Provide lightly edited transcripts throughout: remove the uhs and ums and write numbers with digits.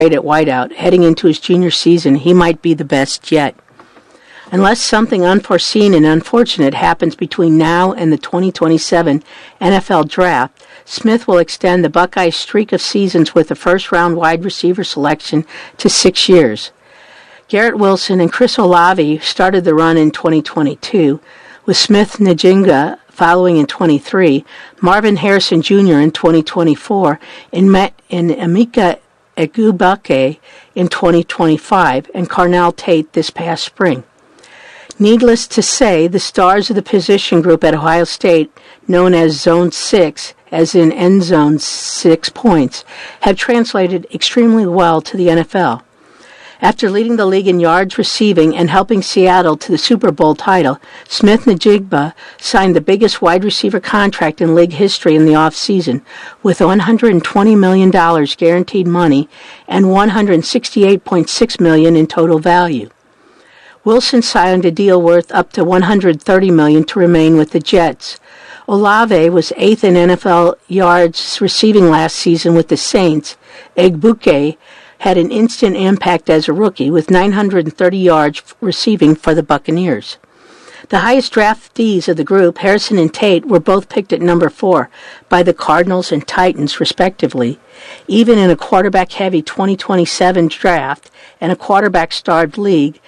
at wideout. Heading into his junior season, he might be the best yet. Unless something unforeseen and unfortunate happens between now and the 2027 NFL Draft, Smith will extend the Buckeyes' streak of seasons with a first-round wide receiver selection to 6 years. Garrett Wilson and Chris Olave started the run in 2022, with Smith-Njigba following in 23, Marvin Harrison Jr. in 2024, and Emeka Egbuka in 2025, and Carnell Tate this past spring. Needless to say, the stars of the position group at Ohio State, known as Zone 6, as in end zone 6 points, have translated extremely well to the NFL. After leading the league in yards receiving and helping Seattle to the Super Bowl title, Smith-Njigba signed the biggest wide receiver contract in league history in the offseason, with $120 million guaranteed money and $168.6 million in total value. Wilson signed a deal worth up to $130 million to remain with the Jets. Olave was 8th in NFL yards receiving last season with the Saints. Egbuka had an instant impact as a rookie with 930 yards receiving for the Buccaneers. The highest draftees of the group, Harrison and Tate, were both picked at number 4 by the Cardinals and Titans, respectively. Even in a quarterback-heavy 2027 draft and a quarterback-starved league,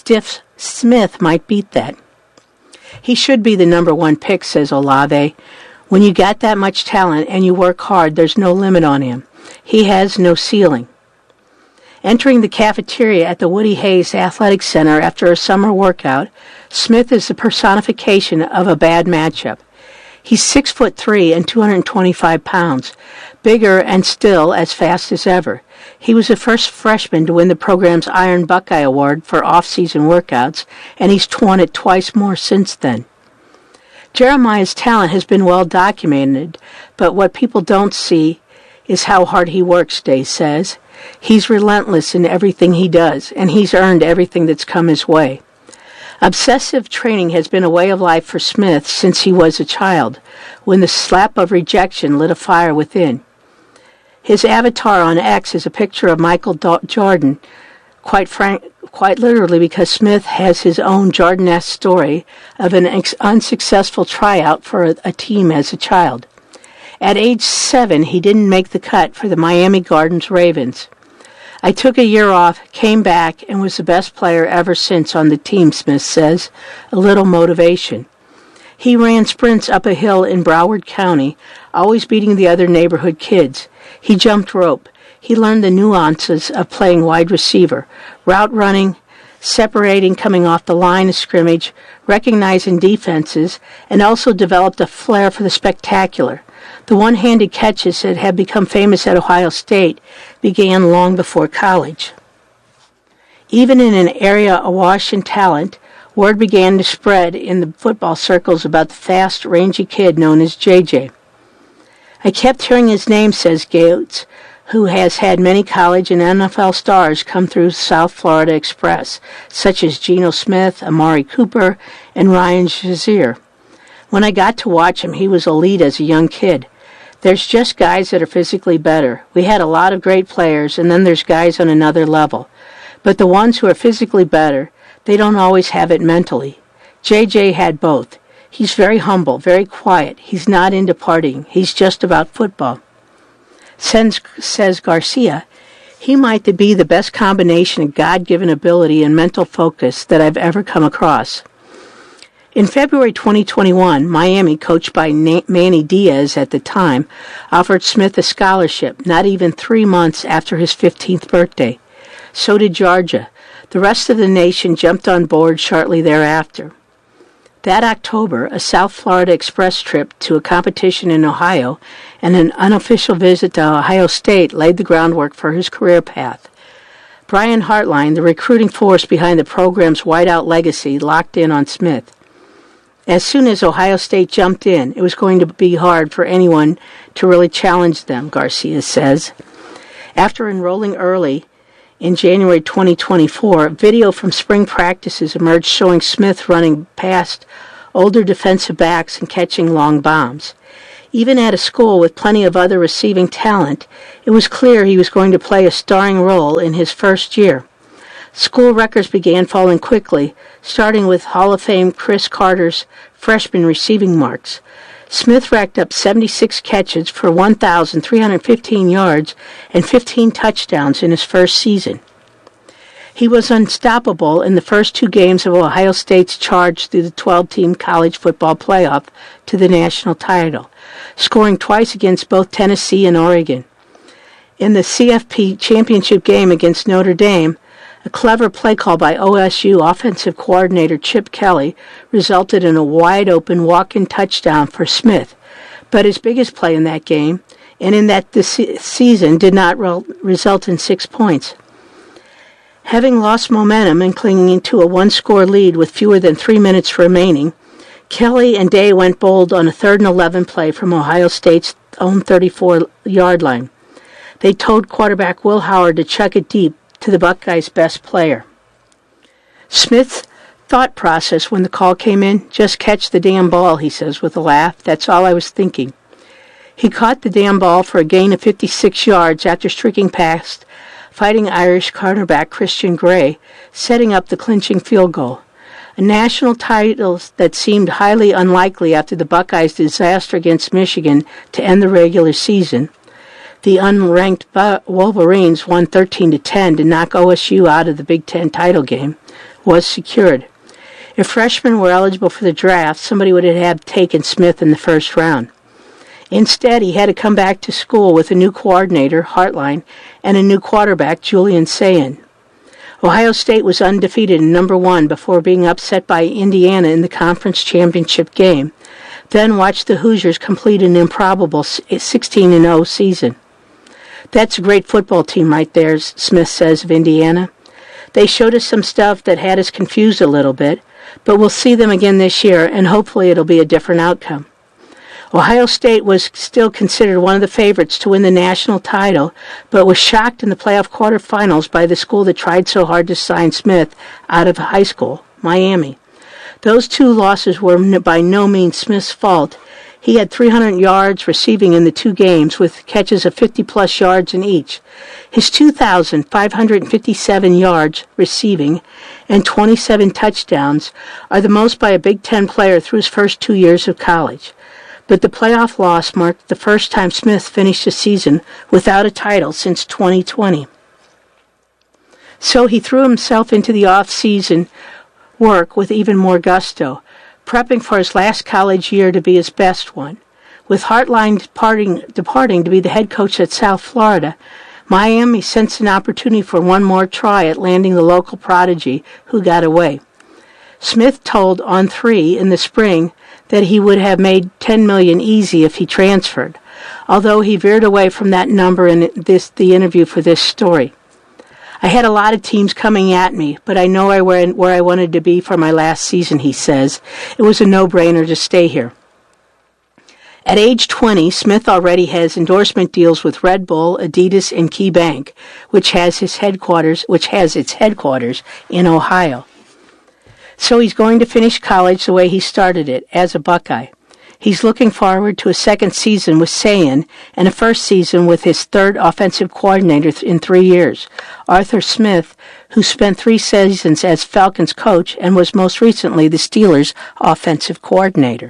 Smith might beat that. He should be the number 1 pick, says Olave. When you got that much talent and you work hard, there's no limit on him. He has no ceiling. Entering the cafeteria at the Woody Hayes Athletic Center after a summer workout, Smith is the personification of a bad matchup. He's 6'3" and 225 pounds, bigger and still as fast as ever. He was the first freshman to win the program's Iron Buckeye Award for off-season workouts, and he's won it twice more since then. Jeremiah's talent has been well documented, but what people don't see is how hard he works, Day says. He's relentless in everything he does, and he's earned everything that's come his way. Obsessive training has been a way of life for Smith since he was a child, when the slap of rejection lit a fire within. His avatar on X is a picture of Michael Jordan, quite literally because Smith has his own Jordan-esque story of an unsuccessful tryout for a team as a child. At age 7, he didn't make the cut for the Miami Gardens Ravens. I took a year off, came back, and was the best player ever since on the team, Smith says. A little motivation. He ran sprints up a hill in Broward County, always beating the other neighborhood kids. He jumped rope. He learned the nuances of playing wide receiver, route running, separating coming off the line of scrimmage, recognizing defenses, and also developed a flair for the spectacular. The one-handed catches that had become famous at Ohio State began long before college. Even in an area awash in talent, word began to spread in the football circles about the fast, rangy kid known as JJ. I kept hearing his name, says Gates, who has had many college and NFL stars come through South Florida Express, such as Geno Smith, Amari Cooper, and Ryan Shazier. When I got to watch him, he was elite as a young kid. There's just guys that are physically better. We had a lot of great players, and then there's guys on another level. But the ones who are physically better, they don't always have it mentally. JJ had both. He's very humble, very quiet. He's not into partying. He's just about football. Says Garcia, he might be the best combination of God-given ability and mental focus that I've ever come across. In February 2021, Miami, coached by Manny Diaz at the time, offered Smith a scholarship not even 3 months after his 15th birthday. So did Georgia. The rest of the nation jumped on board shortly thereafter. That October, a South Florida Express trip to a competition in Ohio and an unofficial visit to Ohio State laid the groundwork for his career path. Brian Hartline, the recruiting force behind the program's whiteout legacy, locked in on Smith. As soon as Ohio State jumped in, it was going to be hard for anyone to really challenge them, Garcia says. After enrolling early, in January 2024, video from spring practices emerged showing Smith running past older defensive backs and catching long bombs. Even at a school with plenty of other receiving talent, It was clear he was going to play a starring role in his first year. School records began falling quickly, starting with Hall of Fame Chris Carter's freshman receiving marks. Smith racked up 76 catches for 1,315 yards and 15 touchdowns in his first season. He was unstoppable in the first 2 games of Ohio State's charge through the 12-team college football playoff to the national title, scoring twice against both Tennessee and Oregon. In the CFP championship game against Notre Dame, a clever play call by OSU offensive coordinator Chip Kelly resulted in a wide-open walk-in touchdown for Smith, but his biggest play in that game, and in that this season, did not result in 6 points. Having lost momentum and clinging to a 1-score lead with fewer than 3 minutes remaining, Kelly and Day went bold on a 3rd and 11 play from Ohio State's own 34-yard line. They told quarterback Will Howard to chuck it deep to the Buckeyes' best player. Smith's thought process when the call came in, just catch the damn ball, he says with a laugh. That's all I was thinking. He caught the damn ball for a gain of 56 yards after streaking past Fighting Irish cornerback Christian Gray, setting up the clinching field goal. A national title that seemed highly unlikely after the Buckeyes' disaster against Michigan to end the regular season. The unranked Wolverines won 13-10 to knock OSU out of the Big Ten title game, was secured. If freshmen were eligible for the draft, somebody would have taken Smith in the first round. Instead, he had to come back to school with a new coordinator, Hartline, and a new quarterback, Julian Sayin. Ohio State was undefeated in number 1 before being upset by Indiana in the conference championship game, then watched the Hoosiers complete an improbable 16-0 season. That's a great football team right there, Smith says of Indiana. They showed us some stuff that had us confused a little bit, but we'll see them again this year, and hopefully it'll be a different outcome. Ohio State was still considered one of the favorites to win the national title, but was shocked in the playoff quarterfinals by the school that tried so hard to sign Smith out of high school, Miami. Those 2 losses were by no means Smith's fault. He had 300 yards receiving in the 2 games, with catches of 50-plus yards in each. His 2,557 yards receiving and 27 touchdowns are the most by a Big Ten player through his first 2 years of college. But the playoff loss marked the first time Smith finished a season without a title since 2020. So he threw himself into the off-season work with even more gusto, prepping for his last college year to be his best one. With Hartline departing to be the head coach at South Florida, Miami sensed an opportunity for one more try at landing the local prodigy who got away. Smith told On3 in the spring that he would have made $10 million easy if he transferred, although he veered away from that number in the interview for this story. I had a lot of teams coming at me, but I know where I wanted to be for my last season, he says. It was a no-brainer to stay here. At age 20, Smith already has endorsement deals with Red Bull, Adidas, and KeyBank, which has its headquarters in Ohio. So he's going to finish college the way he started it, as a Buckeye. He's looking forward to a second season with Sayin and a first season with his 3rd offensive coordinator in 3 years, Arthur Smith, who spent 3 seasons as Falcons coach and was most recently the Steelers' offensive coordinator.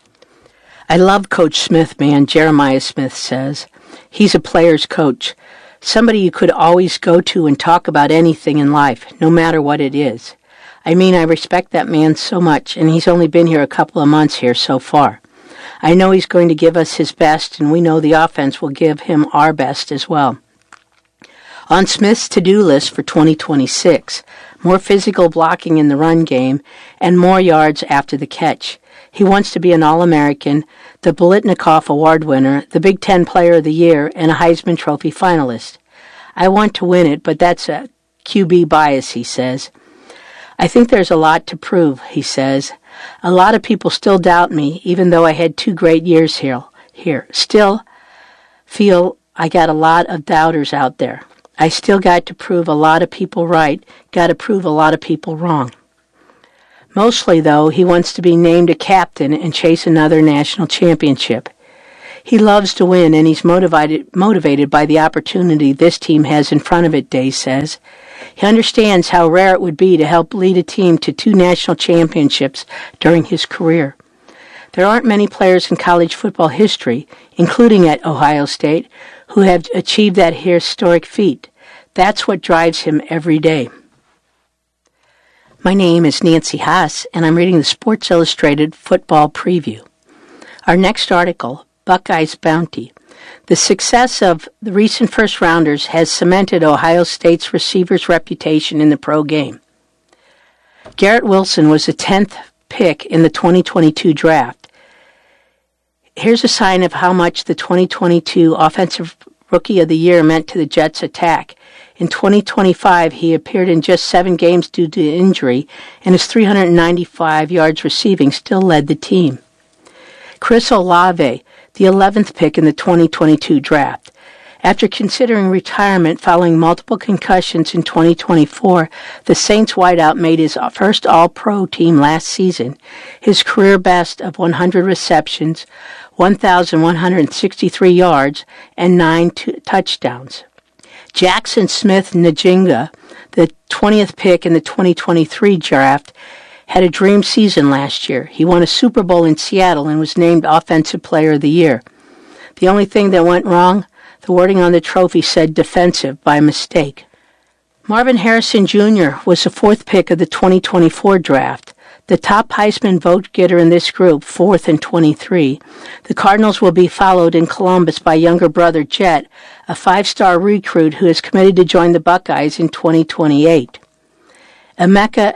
I love Coach Smith, man, Jeremiah Smith says. He's a player's coach, somebody you could always go to and talk about anything in life, no matter what it is. I mean, I respect that man so much, and he's only been here a couple of months here so far. I know he's going to give us his best, and we know the offense will give him our best as well. On Smith's to-do list for 2026, more physical blocking in the run game, and more yards after the catch. He wants to be an All-American, the Biletnikoff Award winner, the Big Ten Player of the Year, and a Heisman Trophy finalist. I want to win it, but that's a QB bias, he says. I think there's a lot to prove, he says. A lot of people still doubt me, even though I had 2 great years here. Still feel I got a lot of doubters out there. I still got to prove a lot of people right, got to prove a lot of people wrong. Mostly, though, he wants to be named a captain and chase another national championship. He loves to win, and he's motivated by the opportunity this team has in front of it, Day says. He understands how rare it would be to help lead a team to 2 national championships during his career. There aren't many players in college football history, including at Ohio State, who have achieved that historic feat. That's what drives him every day. My name is Nancy Haas, and I'm reading the Sports Illustrated Football Preview. Our next article, Buckeyes Bounty. The success of the recent first-rounders has cemented Ohio State's receivers' reputation in the pro game. Garrett Wilson was the 10th pick in the 2022 draft. Here's a sign of how much the 2022 Offensive Rookie of the Year meant to the Jets' attack. In 2025, he appeared in just 7 games due to injury, and his 395 yards receiving still led the team. Chris Olave, the 11th pick in the 2022 draft. After considering retirement following multiple concussions in 2024, the Saints wideout made his first All-Pro team last season, his career best of 100 receptions, 1,163 yards, and 9 touchdowns. Jackson Smith-Njigba, the 20th pick in the 2023 draft, had a dream season last year. He won a Super Bowl in Seattle and was named Offensive Player of the Year. The only thing that went wrong, the wording on the trophy said defensive by mistake. Marvin Harrison Jr. was the 4th pick of the 2024 draft, the top Heisman vote-getter in this group, 4th and 23. The Cardinals will be followed in Columbus by younger brother Jet, a 5-star recruit who is committed to join the Buckeyes in 2028. Emeka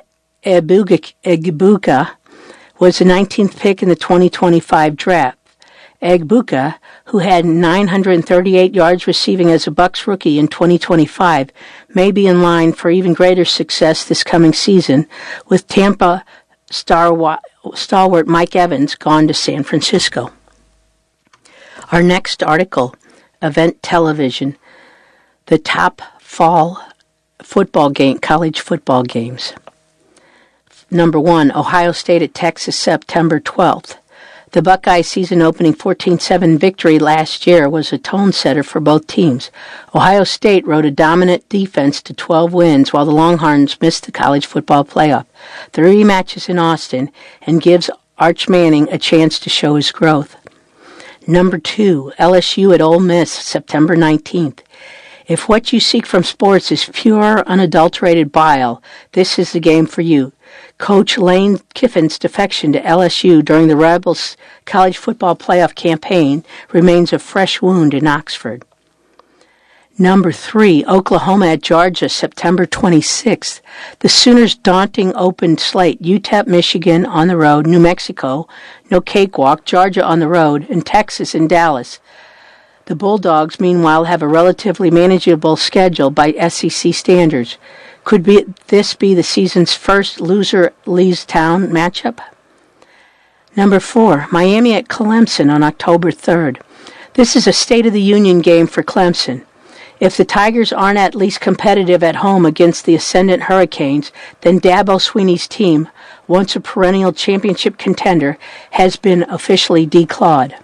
Egbuka was the 19th pick in the 2025 draft. Egbuka, who had 938 yards receiving as a Bucs rookie in 2025, may be in line for even greater success this coming season, with Tampa stalwart Mike Evans gone to San Francisco. Our next article, Event Television, the top fall football game, college football games. Number 1, Ohio State at Texas, September 12th. The Buckeyes' season-opening 14-7 victory last year was a tone-setter for both teams. Ohio State rode a dominant defense to 12 wins, while the Longhorns missed the college football playoff. The rematch is in Austin and gives Arch Manning a chance to show his growth. Number 2, LSU at Ole Miss, September 19th. If what you seek from sports is pure, unadulterated bile, this is the game for you. Coach Lane Kiffin's defection to LSU during the Rebels' college football playoff campaign remains a fresh wound in Oxford. Number 3, Oklahoma at Georgia, September 26th. The Sooners' daunting open slate, UTEP, Michigan on the road, New Mexico, no cakewalk, Georgia on the road, and Texas and Dallas. The Bulldogs, meanwhile, have a relatively manageable schedule by SEC standards. Could this be the season's first loser leaves town matchup? Number 4, Miami at Clemson on October 3rd. This is a State of the Union game for Clemson. If the Tigers aren't at least competitive at home against the ascendant Hurricanes, then Dabo Swinney's team, once a perennial championship contender, has been officially declawed.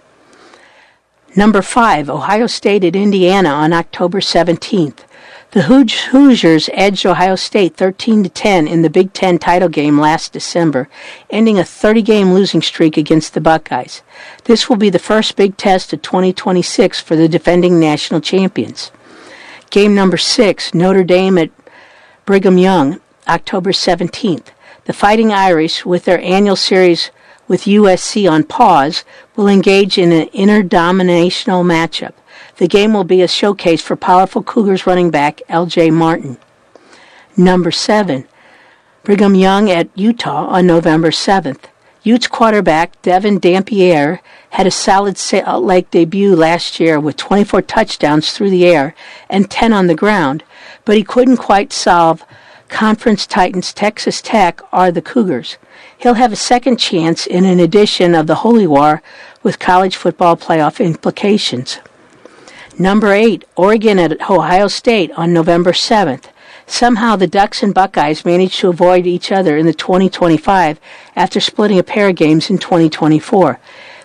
Number 5, Ohio State at Indiana on October 17th. The Hoosiers edged Ohio State 13-10 in the Big Ten title game last December, ending a 30-game losing streak against the Buckeyes. This will be the first big test of 2026 for the defending national champions. Game number 6, Notre Dame at Brigham Young, October 17th. The Fighting Irish, with their annual series with USC on pause, will engage in an interdominational matchup. The game will be a showcase for powerful Cougars running back L.J. Martin. Number 7, Brigham Young at Utah on November 7th. Utes quarterback Devin Dampier had a solid Salt Lake debut last year with 24 touchdowns through the air and 10 on the ground, but he couldn't quite solve Conference Titans Texas Tech or the Cougars. He'll have a second chance in an edition of the Holy War with college football playoff implications. Number 8, Oregon at Ohio State on November 7th. Somehow the Ducks and Buckeyes managed to avoid each other in the 2025 after splitting a pair of games in 2024.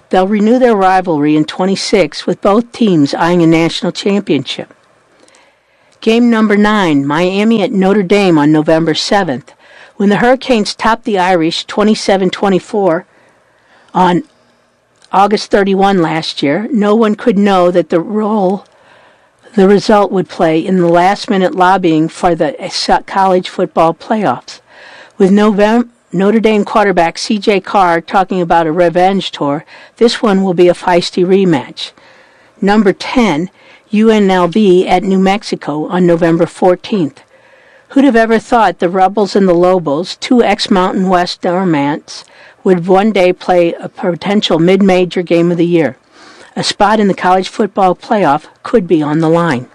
They'll renew their rivalry in 26, with both teams eyeing a national championship. Game number 9, Miami at Notre Dame on November 7th. When the Hurricanes topped the Irish 27-24 on August 31 last year, no one could know that the role the result would play in the last-minute lobbying for the college football playoffs. With Notre Dame quarterback C.J. Carr talking about a revenge tour, this one will be a feisty rematch. Number 10, UNLV at New Mexico on November 14th. Who'd have ever thought the Rebels and the Lobos, two ex-Mountain West Dormants, would one day play a potential mid-major game of the year? A spot in the college football playoff could be on the line.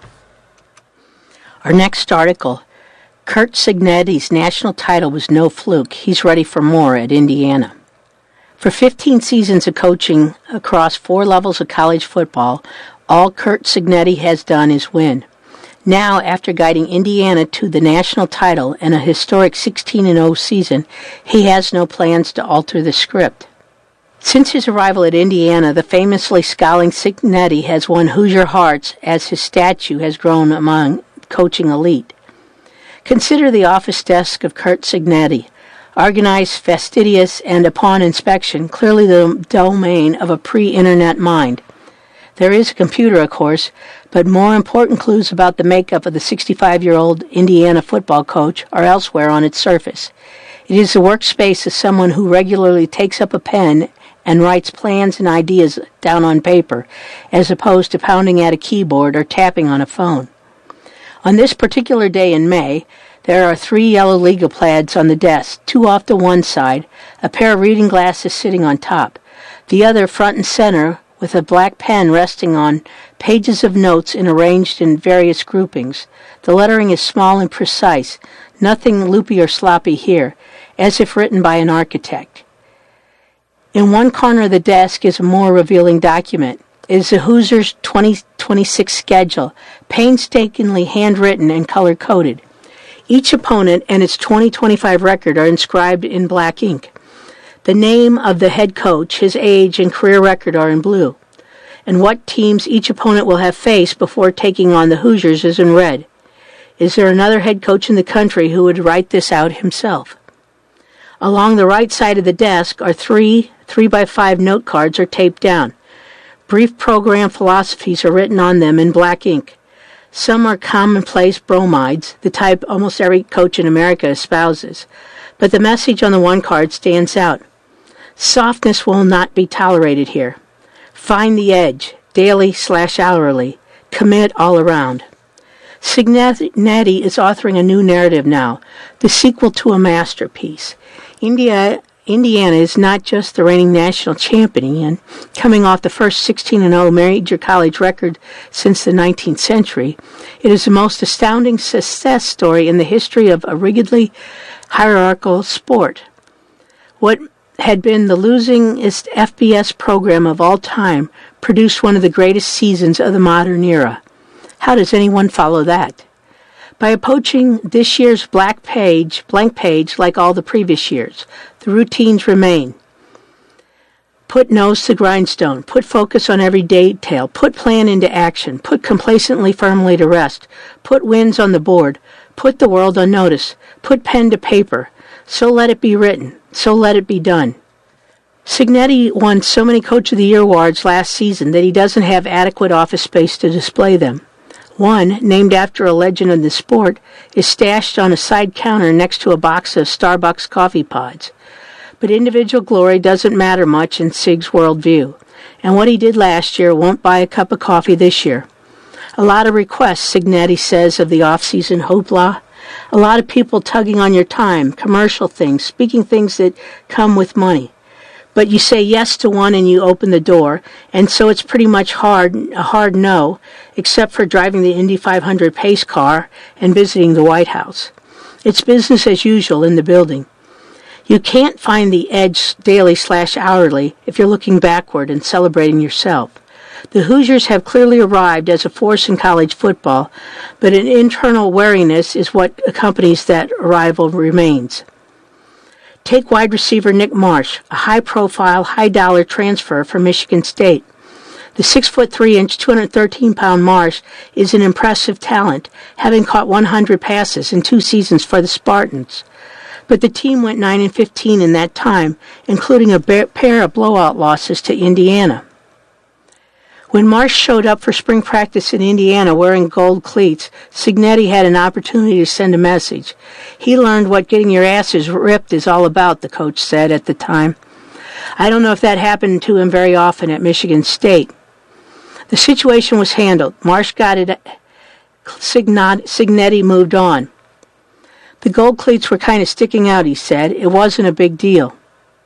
Our next article, Curt Cignetti's national title was no fluke. He's ready for more at Indiana. For 15 seasons of coaching across 4 levels of college football, all Curt Cignetti has done is win. Now, after guiding Indiana to the national title and a historic 16-0 season, he has no plans to alter the script. Since his arrival at Indiana, the famously scowling Cignetti has won Hoosier hearts as his statue has grown among coaching elite. Consider the office desk of Curt Cignetti. Organized, fastidious, and upon inspection, clearly the domain of a pre-internet mind. There is a computer, of course, but more important clues about the makeup of the 65-year-old Indiana football coach are elsewhere on its surface. It is the workspace of someone who regularly takes up a pen and writes plans and ideas down on paper, as opposed to pounding at a keyboard or tapping on a phone. On this particular day in May, there are 3 yellow legal plaids on the desk, 2 off to one side, a pair of reading glasses sitting on top, the other front and center with a black pen resting on pages of notes arranged in various groupings. The lettering is small and precise, nothing loopy or sloppy here, as if written by an architect. In one corner of the desk is a more revealing document. It is the Hoosiers' 2026 schedule, painstakingly handwritten and color-coded. Each opponent and its 2025 record are inscribed in black ink. The name of the head coach, his age, and career record are in blue. And what teams each opponent will have faced before taking on the Hoosiers is in red. Is there another head coach in the country who would write this out himself? Along the right side of the desk are 3 3x5 note cards are taped down. Brief program philosophies are written on them in black ink. Some are commonplace bromides, the type almost every coach in America espouses. But the message on the one card stands out. Softness will not be tolerated here. Find the edge, daily/hourly. Commit all around. Cignetti is authoring a new narrative now, the sequel to a masterpiece. Indiana is not just the reigning national champion, coming off the first 16-0 major college record since the 19th century. It is the most astounding success story in the history of a rigidly hierarchical sport. What had been the losingest FBS program of all time produced one of the greatest seasons of the modern era. How does anyone follow that? By approaching this year's blank page like all the previous years, the routines remain. Put nose to grindstone, put focus on every detail, put plan into action, put complacently firmly to rest, put wins on the board, put the world on notice, put pen to paper. So let it be written, so let it be done. Cignetti won so many Coach of the Year awards last season that he doesn't have adequate office space to display them. One, named after a legend of the sport, is stashed on a side counter next to a box of Starbucks coffee pods. But individual glory doesn't matter much in Sig's worldview, and what he did last year won't buy a cup of coffee this year. A lot of requests, Cignetti says of the off-season hoopla. A lot of people tugging on your time, commercial things, speaking things that come with money. But you say yes to one and you open the door, and so it's pretty much a hard no, except for driving the Indy 500 pace car and visiting the White House. It's business as usual in the building. You can't find the edge daily/hourly if you're looking backward and celebrating yourself. The Hoosiers have clearly arrived as a force in college football, but an internal wariness is what accompanies that arrival remains. Take wide receiver Nick Marsh, a high-profile, high-dollar transfer from Michigan State. The 6'3", 213-pound Marsh is an impressive talent, having caught 100 passes in 2 seasons for the Spartans. But the team went 9-15 in that time, including a pair of blowout losses to Indiana. When Marsh showed up for spring practice in Indiana wearing gold cleats, Cignetti had an opportunity to send a message. He learned what getting your asses ripped is all about, the coach said at the time. I don't know if that happened to him very often at Michigan State. The situation was handled. Marsh got it. Cignetti moved on. The gold cleats were kind of sticking out, he said. It wasn't a big deal.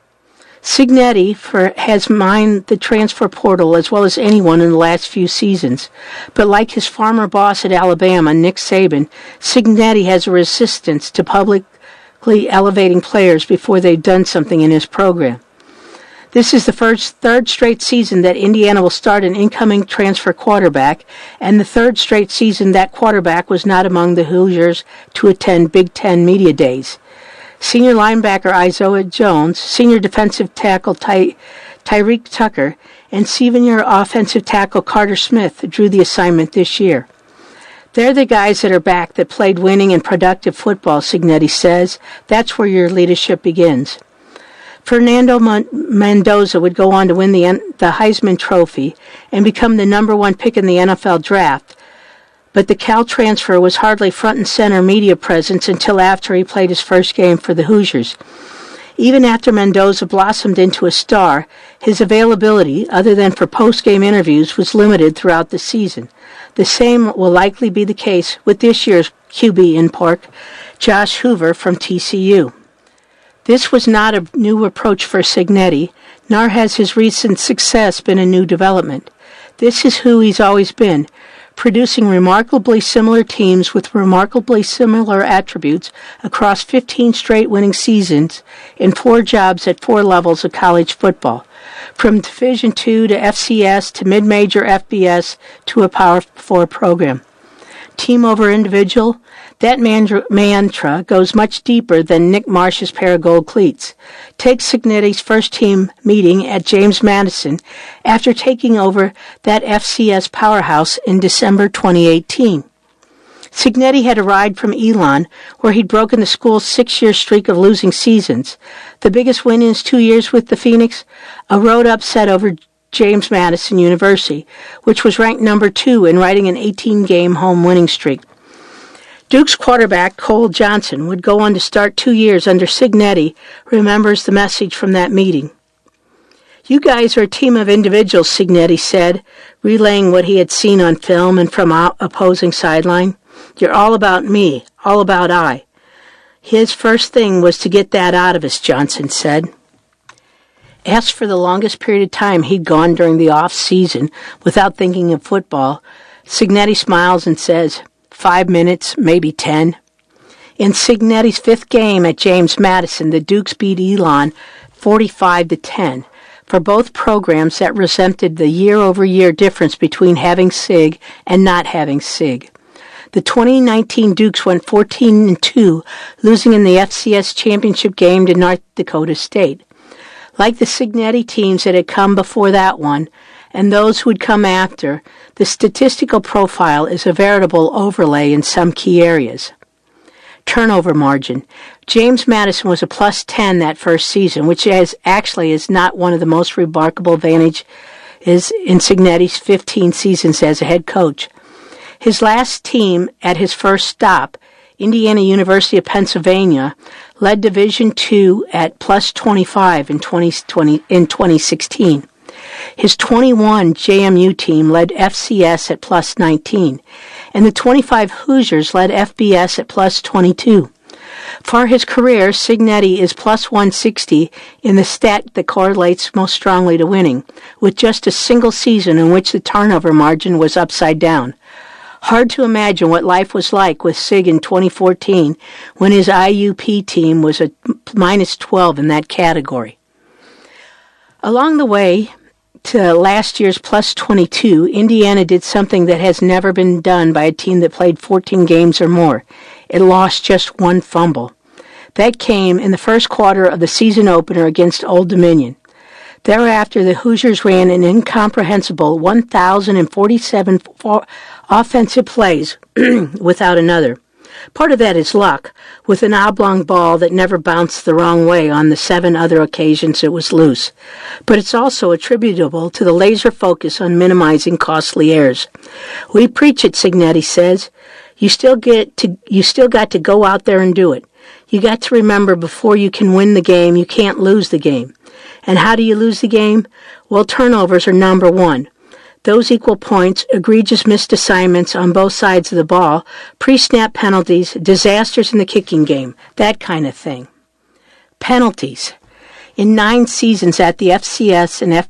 Cignetti has mined the transfer portal as well as anyone in the last few seasons. But like his former boss at Alabama, Nick Saban, Cignetti has a resistance to publicly elevating players before they've done something in his program. This is the third straight season that Indiana will start an incoming transfer quarterback, and the third straight season that quarterback was not among the Hoosiers to attend Big Ten Media Days. Senior linebacker Isaiah Jones, senior defensive tackle Tyreek Tucker, and senior offensive tackle Carter Smith drew the assignment this year. They're the guys that are back that played winning and productive football, Cignetti says. That's where your leadership begins. Fernando Mendoza would go on to win the Heisman Trophy and become the number 1 pick in the NFL draft, but the Cal transfer was hardly front and center media presence until after he played his first game for the Hoosiers. Even after Mendoza blossomed into a star, his availability, other than for post-game interviews, was limited throughout the season. The same will likely be the case with this year's QB in Park, Josh Hoover from TCU. This was not a new approach for Cignetti, nor has his recent success been a new development. This is who he's always been, producing remarkably similar teams with remarkably similar attributes across 15 straight winning seasons in 4 jobs at 4 levels of college football, from Division II to FCS to mid-major FBS to a Power 4 program. Team over individual, that mantra goes much deeper than Nick Marsh's pair of gold cleats. Take Cignetti's first team meeting at James Madison after taking over that FCS powerhouse in December 2018. Cignetti had arrived from Elon, where he'd broken the school's 6-year streak of losing seasons. The biggest win in his 2 years with the Phoenix, a road upset over James Madison University, which was ranked number 2 in riding an 18-game home winning streak. Duke's quarterback, Cole Johnson, would go on to start 2 years under Cignetti, remembers the message from that meeting. You guys are a team of individuals, Cignetti said, relaying what he had seen on film and from opposing sideline. You're all about me, all about I. His first thing was to get that out of us, Johnson said. Asked for the longest period of time he'd gone during the off-season without thinking of football, Cignetti smiles and says, 5 minutes, maybe 10. In Cignetti's 5th game at James Madison, the Dukes beat Elon 45-10. For both programs, that resented the year-over-year difference between having Sig and not having Sig. The 2019 Dukes went 14-2, losing in the FCS championship game to North Dakota State. Like the Cignetti teams that had come before that one, and those who would come after, the statistical profile is a veritable overlay in some key areas. Turnover margin. James Madison was a plus 10 that first season, which is not one of the most remarkable advantages in Cignetti's 15 seasons as a head coach. His last team at his first stop, Indiana University of Pennsylvania, led Division II at plus 25 in 2016. His 21 JMU team led FCS at plus 19, and the 25 Hoosiers led FBS at plus 22. For his career, Cignetti is plus 160 in the stat that correlates most strongly to winning, with just a single season in which the turnover margin was upside down. Hard to imagine what life was like with Sig in 2014 when his IUP team was a minus 12 in that category. Along the way to last year's plus 22, Indiana did something that has never been done by a team that played 14 games or more. It lost just 1 fumble. That came in the first quarter of the season opener against Old Dominion. Thereafter, the Hoosiers ran an incomprehensible 1,047 offensive plays without another. Part of that is luck, with an oblong ball that never bounced the wrong way on the 7 other occasions it was loose. But it's also attributable to the laser focus on minimizing costly errors. We preach it, Cignetti says. You still got to go out there and do it. You got to remember, before you can win the game, you can't lose the game. And how do you lose the game? Well, turnovers are number one. Those equal points, egregious missed assignments on both sides of the ball, pre-snap penalties, disasters in the kicking game, that kind of thing. Penalties. In 9 seasons at the FCS and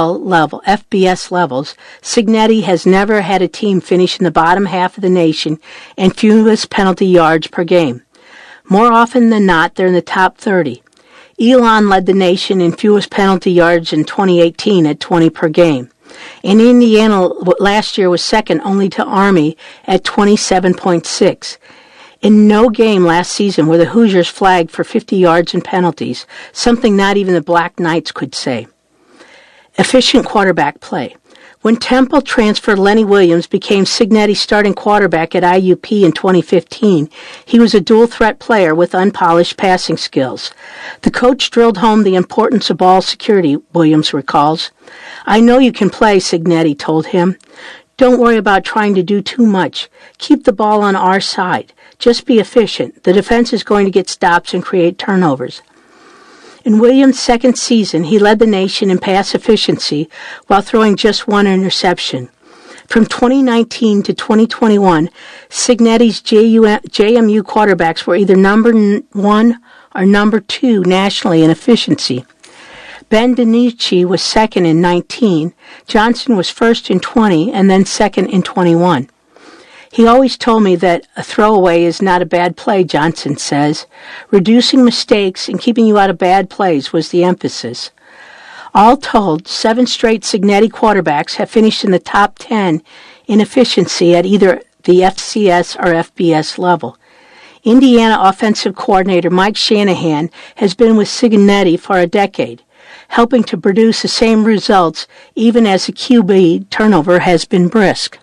FBS levels, Cignetti has never had a team finish in the bottom half of the nation and fewest penalty yards per game. More often than not, they're in the top 30. Elon led the nation in fewest penalty yards in 2018 at 20 per game. And Indiana last year was second only to Army at 27.6. In no game last season were the Hoosiers flagged for 50 yards in penalties, something not even the Black Knights could say. Efficient quarterback play. When Temple transfer Lenny Williams became Cignetti's starting quarterback at IUP in 2015, he was a dual-threat player with unpolished passing skills. The coach drilled home the importance of ball security, Williams recalls. I know you can play, Cignetti told him. Don't worry about trying to do too much. Keep the ball on our side. Just be efficient. The defense is going to get stops and create turnovers. In Williams' second season, he led the nation in pass efficiency while throwing just 1 interception. From 2019 to 2021, Cignetti's JMU quarterbacks were either number 1 or number 2 nationally in efficiency. Ben DiNucci was second in 19, Johnson was first in 20, and then second in 21. He always told me that a throwaway is not a bad play, Johnson says. Reducing mistakes and keeping you out of bad plays was the emphasis. All told, 7 straight Cignetti quarterbacks have finished in the top 10 in efficiency at either the FCS or FBS level. Indiana offensive coordinator Mike Shanahan has been with Cignetti for a decade, helping to produce the same results even as the QB turnover has been brisk.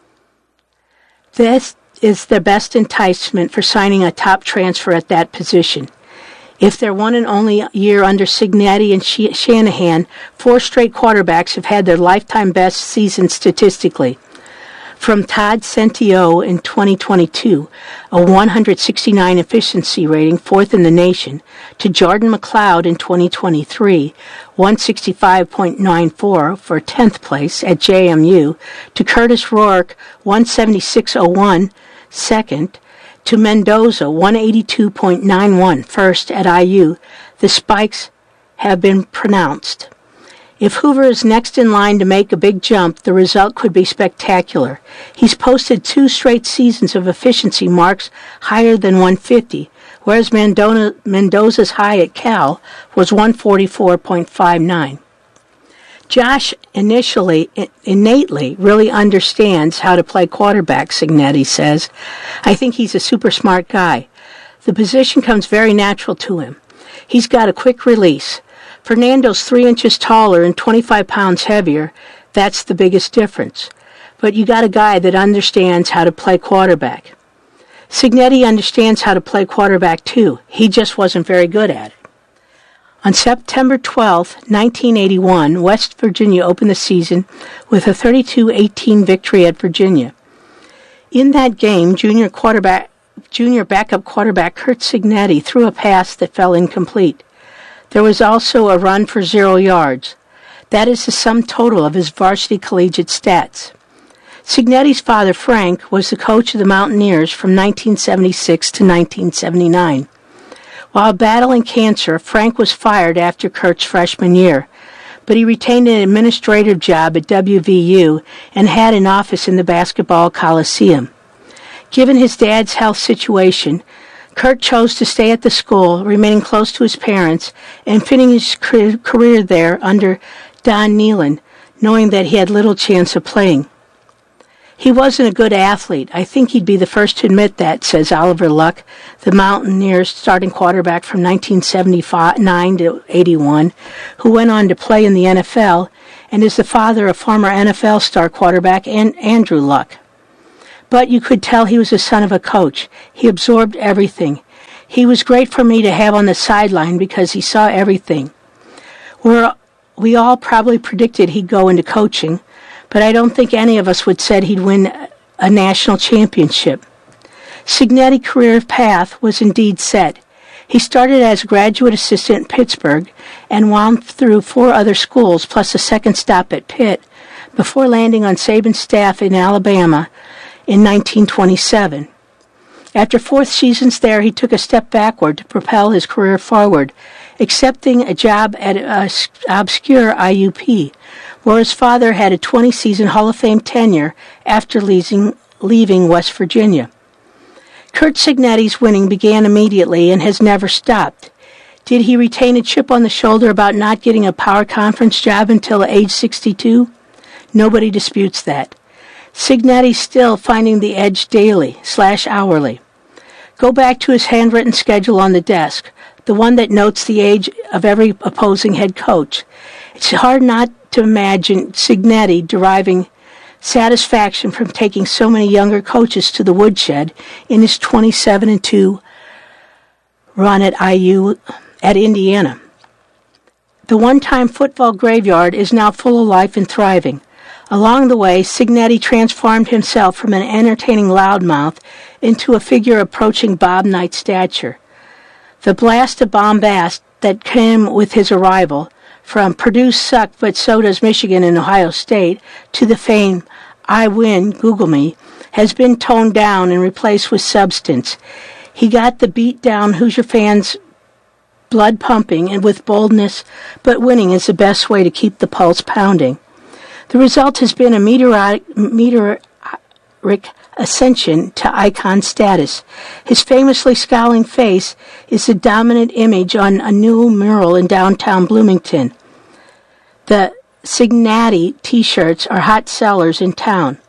This is the best enticement for signing a top transfer at that position. If their one and only year under Cignetti and Shanahan, 4 straight quarterbacks have had their lifetime best season statistically. From Todd Centio in 2022, a 169 efficiency rating, 4th in the nation, to Jordan McLeod in 2023, 165.94 for 10th place at JMU, to Curtis Rourke, 176.01, 2nd, to Mendoza, 182.91, 1st at IU, the spikes have been pronounced. If Hoover is next in line to make a big jump, the result could be spectacular. He's posted 2 straight seasons of efficiency marks higher than 150, whereas Mendoza's high at Cal was 144.59. Josh innately really understands how to play quarterback, Cignetti says. I think he's a super smart guy. The position comes very natural to him. He's got a quick release. Fernando's 3 inches taller and 25 pounds heavier. That's the biggest difference. But you got a guy that understands how to play quarterback. Cignetti understands how to play quarterback too. He just wasn't very good at it. On September 12, 1981, West Virginia opened the season with a 32-18 victory at Virginia. In that game, junior backup quarterback Curt Cignetti threw a pass that fell incomplete. There was also a run for 0 yards. That is the sum total of his varsity collegiate stats. Cignetti's father, Frank, was the coach of the Mountaineers from 1976 to 1979. While battling cancer, Frank was fired after Curt's freshman year, but he retained an administrative job at WVU and had an office in the Basketball Coliseum. Given his dad's health situation, Curt chose to stay at the school, remaining close to his parents, and finishing his career there under Don Nehlen, knowing that he had little chance of playing. He wasn't a good athlete. I think he'd be the first to admit that, says Oliver Luck, the Mountaineers starting quarterback from 1979 to 81, who went on to play in the NFL and is the father of former NFL star quarterback Andrew Luck. But you could tell he was the son of a coach. He absorbed everything. He was great for me to have on the sideline because he saw everything. We all probably predicted he'd go into coaching, but I don't think any of us would said he'd win a national championship. Cignetti's career path was indeed set. He started as a graduate assistant in Pittsburgh and wound through 4 other schools plus a second stop at Pitt before landing on Saban's staff in Alabama in 1927. After 4 seasons there, he took a step backward to propel his career forward, accepting a job at obscure IUP, where his father had a 20-season Hall of Fame tenure after leaving West Virginia. Curt Cignetti's winning began immediately and has never stopped. Did he retain a chip on the shoulder about not getting a power conference job until age 62? Nobody disputes that. Cignetti's still finding the edge daily/hourly. Go back to his handwritten schedule on the desk, the one that notes the age of every opposing head coach. It's hard not to imagine Cignetti deriving satisfaction from taking so many younger coaches to the woodshed in his 27-2 run at Indiana. The one-time football graveyard is now full of life and thriving. Along the way, Cignetti transformed himself from an entertaining loudmouth into a figure approaching Bob Knight's stature. The blast of bombast that came with his arrival, from Purdue sucked but so does Michigan and Ohio State, to the fame, I win, Google me, has been toned down and replaced with substance. He got the beat-down Hoosier fans' blood pumping and with boldness, but winning is the best way to keep the pulse pounding. The result has been a meteoric ascension to icon status. His famously scowling face is the dominant image on a new mural in downtown Bloomington. The Cignetti T-shirts are hot sellers in town.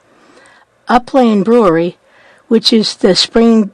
Upland Brewery, which in the spring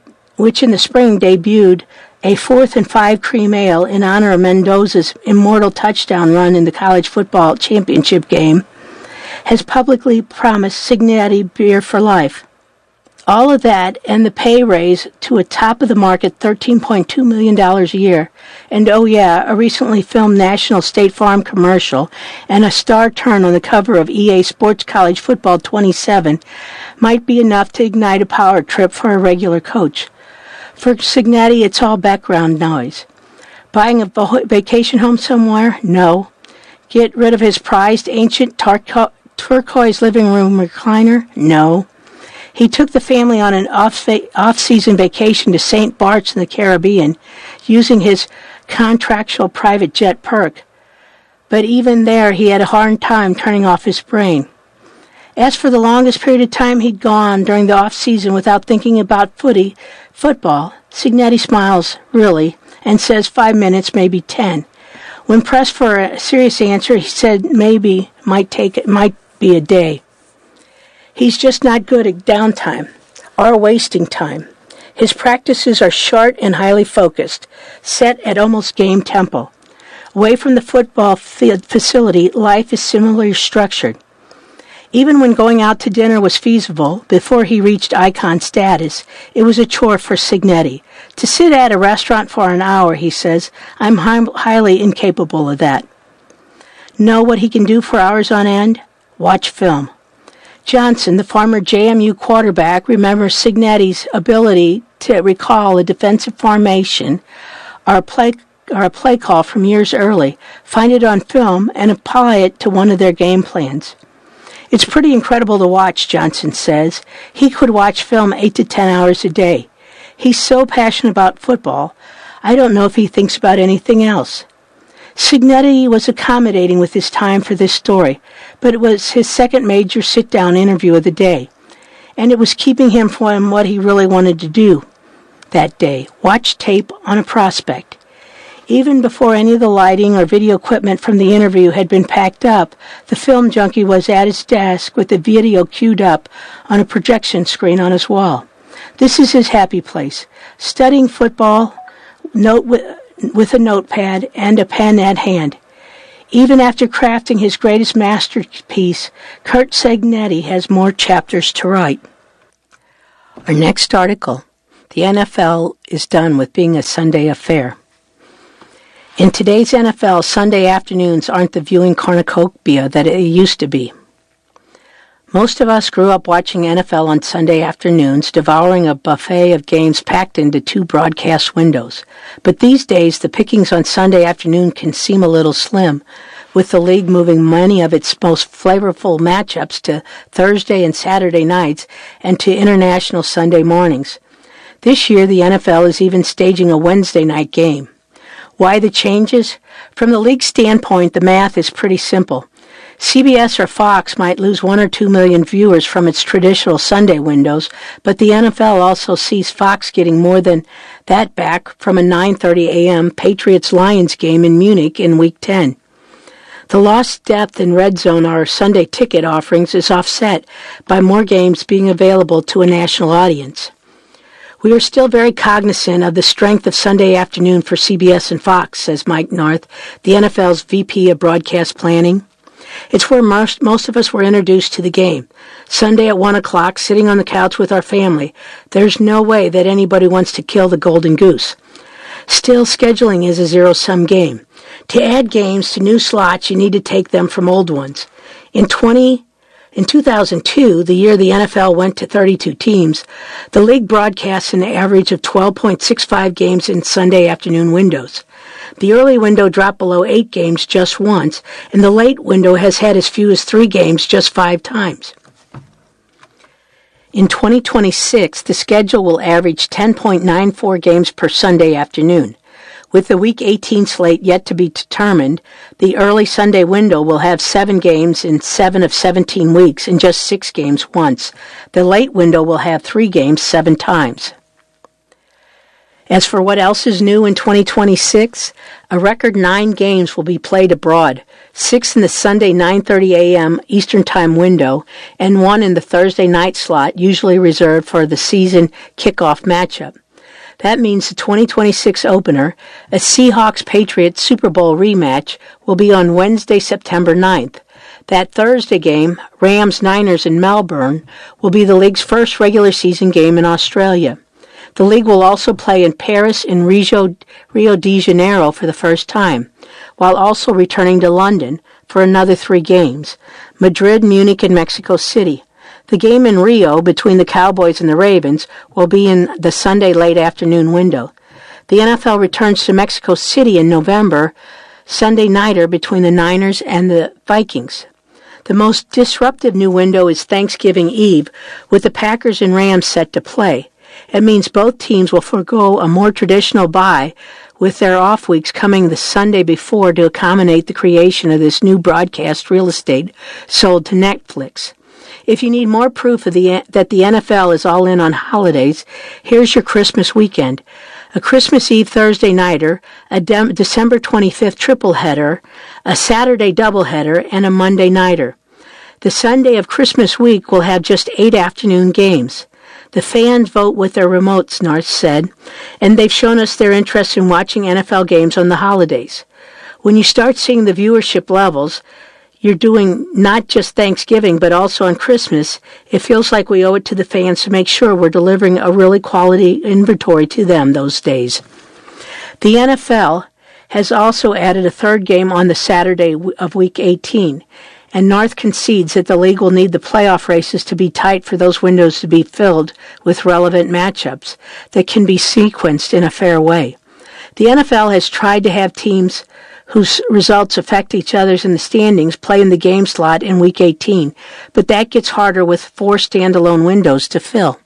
debuted a 4th and 5 cream ale in honor of Mendoza's immortal touchdown run in the college football championship game, has publicly promised Cignetti beer for life. All of that and the pay raise to a top-of-the-market $13.2 million a year, and oh yeah, a recently filmed National State Farm commercial and a star turn on the cover of EA Sports College Football 27 might be enough to ignite a power trip for a regular coach. For Cignetti, it's all background noise. Buying a vacation home somewhere? No. Get rid of his prized ancient turquoise living room recliner? No. He took the family on an off-season vacation to St. Bart's in the Caribbean, using his contractual private jet perk. But even there, he had a hard time turning off his brain. As for the longest period of time he'd gone during the off-season without thinking about football, Cignetti smiles, really, and says 5 minutes, maybe 10. When pressed for a serious answer, he said maybe might be a day. He's just not good at downtime or wasting time. His practices are short and highly focused, set at almost game tempo. Away from the football facility, life is similarly structured. Even when going out to dinner was feasible, before he reached icon status, it was a chore for Cignetti. To sit at a restaurant for an hour, he says, I'm highly incapable of that. Know what he can do for hours on end? Watch film. Johnson, the former JMU quarterback, remembers Cignetti's ability to recall a defensive formation or a play call from years early, find it on film, and apply it to one of their game plans. It's pretty incredible to watch, Johnson says. He could watch film 8 to 10 hours a day. He's so passionate about football, I don't know if he thinks about anything else. Cignetti was accommodating with his time for this story, but it was his second major sit-down interview of the day, and it was keeping him from what he really wanted to do that day, watch tape on a prospect. Even before any of the lighting or video equipment from the interview had been packed up, the film junkie was at his desk with the video queued up on a projection screen on his wall. This is his happy place, studying football with a notepad and a pen at hand. Even after crafting his greatest masterpiece, Curt Cignetti has more chapters to write. Our next article, the NFL is done with being a Sunday affair. In today's NFL, Sunday afternoons aren't the viewing cornucopia that it used to be. Most of us grew up watching NFL on Sunday afternoons, devouring a buffet of games packed into 2 broadcast windows. But these days, the pickings on Sunday afternoon can seem a little slim, with the league moving many of its most flavorful matchups to Thursday and Saturday nights and to international Sunday mornings. This year, the NFL is even staging a Wednesday night game. Why the changes? From the league standpoint, the math is pretty simple. CBS or Fox might lose 1 or 2 million viewers from its traditional Sunday windows, but the NFL also sees Fox getting more than that back from a 9:30 a.m. Patriots-Lions game in Munich in Week 10. The lost depth in red zone our Sunday ticket offerings is offset by more games being available to a national audience. We are still very cognizant of the strength of Sunday afternoon for CBS and Fox, says Mike North, the NFL's VP of Broadcast Planning. It's where most of us were introduced to the game. Sunday at 1 o'clock, sitting on the couch with our family. There's no way that anybody wants to kill the golden goose. Still, scheduling is a zero-sum game. To add games to new slots, you need to take them from old ones. In 2002, the year the NFL went to 32 teams, the league broadcasts an average of 12.65 games in Sunday afternoon windows. The early window dropped below 8 games just once, and the late window has had as few as 3 games just 5 times. In 2026, the schedule will average 10.94 games per Sunday afternoon. With the Week 18 slate yet to be determined, the early Sunday window will have 7 games in 7 of 17 weeks and just 6 games once. The late window will have 3 games 7 times. As for what else is new in 2026, a record 9 games will be played abroad, 6 in the Sunday 9:30 a.m. Eastern Time window, and 1 in the Thursday night slot, usually reserved for the season kickoff matchup. That means the 2026 opener, a Seahawks-Patriots Super Bowl rematch, will be on Wednesday, September 9th. That Thursday game, Rams-Niners in Melbourne, will be the league's first regular season game in Australia. The league will also play in Paris and Rio de Janeiro for the first time, while also returning to London for another 3 games, Madrid, Munich, and Mexico City. The game in Rio between the Cowboys and the Ravens will be in the Sunday late afternoon window. The NFL returns to Mexico City in November, Sunday nighter between the Niners and the Vikings. The most disruptive new window is Thanksgiving Eve, with the Packers and Rams set to play. It means both teams will forego a more traditional bye, with their off weeks coming the Sunday before to accommodate the creation of this new broadcast real estate sold to Netflix. If you need more proof of that the NFL is all in on holidays, here's your Christmas weekend. A Christmas Eve Thursday nighter, a December 25th tripleheader, a Saturday doubleheader, and a Monday nighter. The Sunday of Christmas week will have just 8 afternoon games. The fans vote with their remotes, North said, and they've shown us their interest in watching NFL games on the holidays. When you start seeing the viewership levels you're doing not just Thanksgiving but also on Christmas, it feels like we owe it to the fans to make sure we're delivering a really quality inventory to them those days. The NFL has also added a 3rd game on the Saturday of Week 18, and North concedes that the league will need the playoff races to be tight for those windows to be filled with relevant matchups that can be sequenced in a fair way. The NFL has tried to have teams whose results affect each other's in the standings play in the game slot in Week 18, but that gets harder with 4 standalone windows to fill.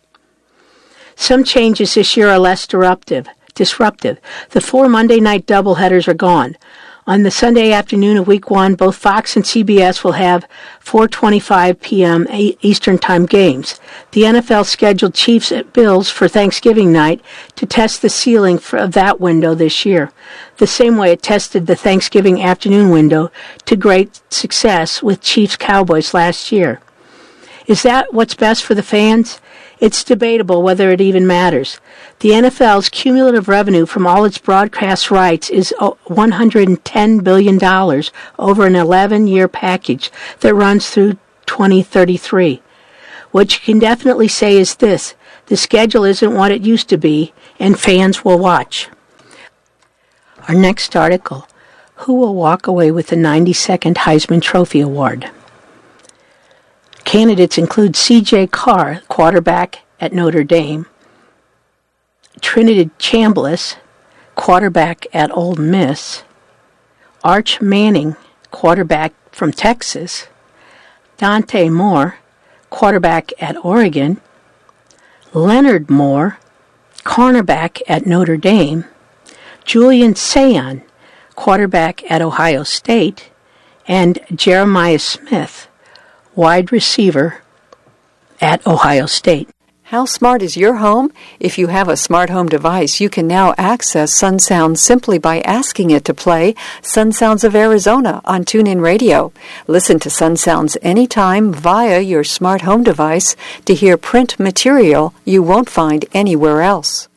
Some changes this year are less disruptive. The 4 Monday night doubleheaders are gone. On the Sunday afternoon of Week 1, both Fox and CBS will have 4:25 p.m. Eastern Time games. The NFL scheduled Chiefs at Bills for Thanksgiving night to test the ceiling of that window this year, the same way it tested the Thanksgiving afternoon window to great success with Chiefs-Cowboys last year. Is that what's best for the fans? It's debatable whether it even matters. The NFL's cumulative revenue from all its broadcast rights is $110 billion over an 11-year package that runs through 2033. What you can definitely say is this: the schedule isn't what it used to be, and fans will watch. Our next article: who will walk away with the 92nd Heisman Trophy Award? Candidates include C.J. Carr, quarterback at Notre Dame, Trinity Chambliss, quarterback at Ole Miss, Arch Manning, quarterback from Texas, Dante Moore, quarterback at Oregon, Leonard Moore, cornerback at Notre Dame, Julian Sayin, quarterback at Ohio State, and Jeremiah Smith, wide receiver at Ohio State. How smart is your home? If you have a smart home device, you can now access Sun Sounds simply by asking it to play Sun Sounds of Arizona on TuneIn Radio. Listen to Sun Sounds anytime via your smart home device to hear print material you won't find anywhere else.